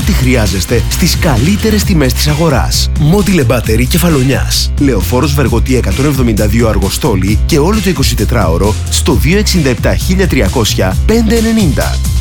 ό,τι χρειάζεστε στις καλύτερες τιμές της αγοράς. Motile Battery Κεφαλονιάς. Λεωφόρος Βεργοτή 172 Αργοστόλη και όλο το 24ωρο στο 267 1300 590.